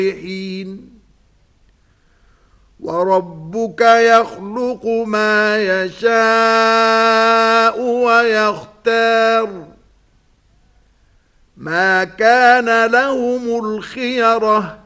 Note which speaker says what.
Speaker 1: وربك يخلق ما يشاء ويختار ما كان لهم الخيرة